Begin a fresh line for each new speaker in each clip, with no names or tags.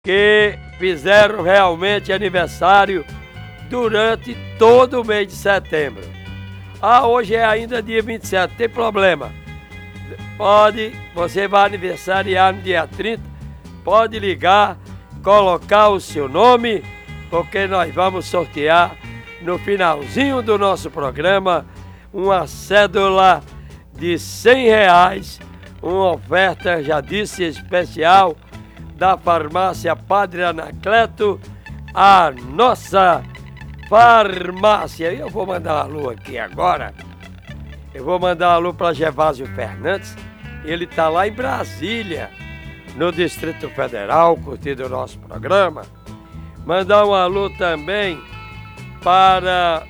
que fizeram realmente aniversário durante todo o mês de setembro. Hoje é ainda dia 27, tem problema. Você vai aniversariar no dia 30, pode ligar, colocar o seu nome, porque nós vamos sortear no finalzinho do nosso programa uma cédula de R$100, uma oferta, já disse, especial da farmácia Padre Anacleto, a nossa farmácia. Eu vou mandar um alô aqui agora. Eu vou mandar um alô para Gervásio Fernandes. Ele está lá em Brasília, no Distrito Federal, curtindo o nosso programa. Mandar um alô também para...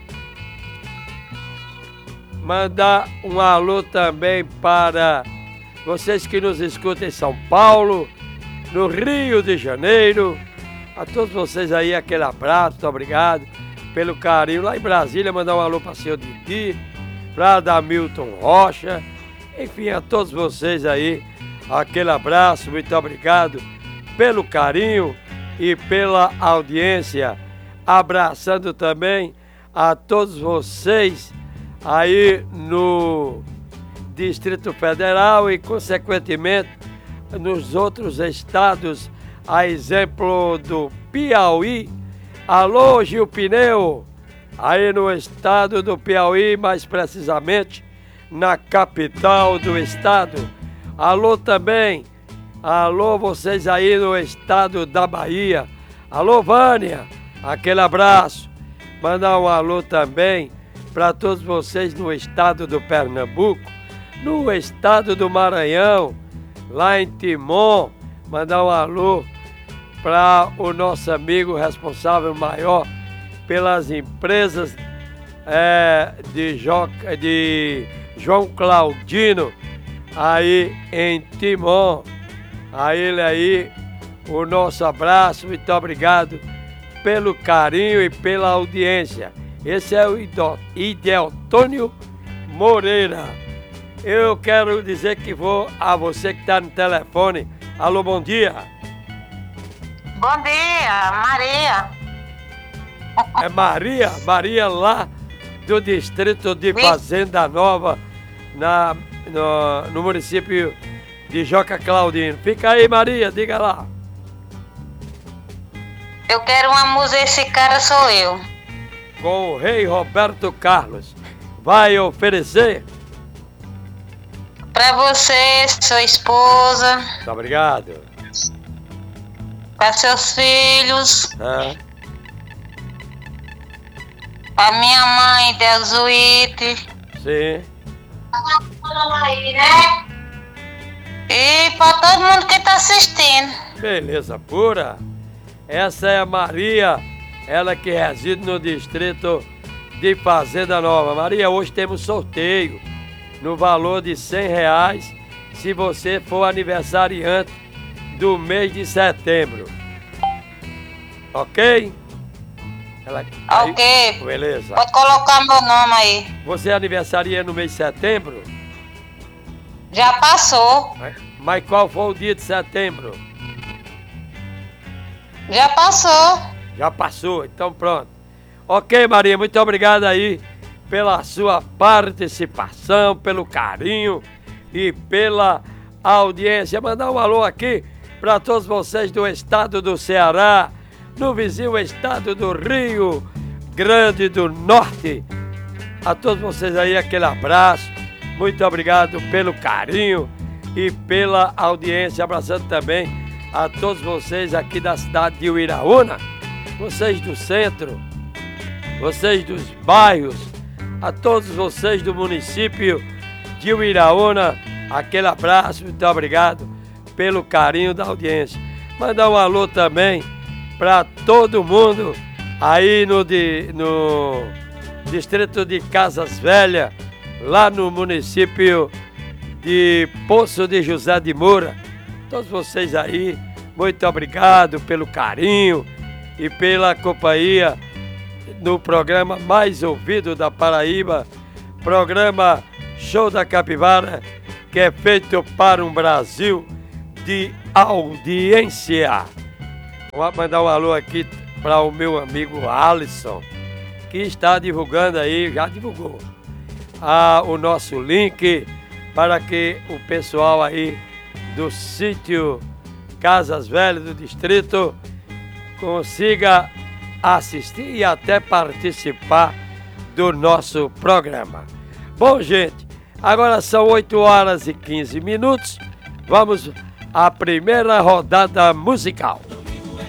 vocês que nos escutam em São Paulo, no Rio de Janeiro. A todos vocês aí, aquele abraço, muito obrigado pelo carinho. Lá em Brasília, mandar um alô para o senhor Didi, para Damilton Rocha. Enfim, a todos vocês aí, aquele abraço, muito obrigado pelo carinho e pela audiência. Abraçando também a todos vocês aí no Distrito Federal e, consequentemente, nos outros estados, a exemplo do Piauí. Alô, Gil Pneu, aí no estado do Piauí, mais precisamente na capital do estado. Alô também, alô vocês aí no estado da Bahia. Alô, Vânia, aquele abraço. Mandar um alô também para todos vocês no estado do Pernambuco, no estado do Maranhão, lá em Timon. Mandar um alô para o nosso amigo responsável maior pelas empresas de João Claudino, aí em Timon. A ele aí, o nosso abraço, muito obrigado pelo carinho e pela audiência. Esse é o Ideltônio Moreira. Eu quero dizer que vou a você que está no telefone. Alô, bom dia.
Bom dia, Maria.
É Maria? Maria lá do distrito de Fazenda Nova, no município de Joca Claudino. Fica aí, Maria, diga lá.
Eu quero uma música, esse cara sou eu.
Com o rei Roberto Carlos. Vai oferecer?
Pra você, sua esposa.
Muito obrigado.
Para seus filhos.
É.
Pra minha mãe, Delzuíte.
Sim.
E pra todo mundo que tá assistindo.
Beleza pura. Essa é a Maria, ela que reside no distrito de Fazenda Nova. Maria, hoje temos sorteio no valor de R$100 se você for aniversariante do mês de setembro. Ok?
Ok.
Beleza.
Pode colocar meu nome aí.
Você aniversaria no mês de setembro?
Já passou.
Mas qual foi o dia de setembro?
Já passou.
Já passou, então pronto. Ok, Maria, muito obrigado aí pela sua participação, pelo carinho e pela audiência. Mandar um alô aqui para todos vocês do estado do Ceará, no vizinho estado do Rio Grande do Norte. A todos vocês aí, aquele abraço. Muito obrigado pelo carinho e pela audiência. Abraçando também a todos vocês aqui da cidade de Uiraúna, vocês do centro, vocês dos bairros, a todos vocês do município de Uiraúna, aquele abraço, muito obrigado pelo carinho da audiência. Mandar um alô também para todo mundo aí no distrito de Casas Velhas, lá no município de Poço de José de Moura. Todos vocês aí, muito obrigado pelo carinho e pela companhia no programa mais ouvido da Paraíba, programa Show da Capivara, que é feito para um Brasil de audiência. Vou mandar um alô aqui para o meu amigo Alisson, que está divulgando aí, já divulgou, o nosso link para que o pessoal aí do sítio Casas Velhas do distrito consiga assistir e até participar do nosso programa. Bom, gente, agora são 8h15. Vamos à primeira rodada musical.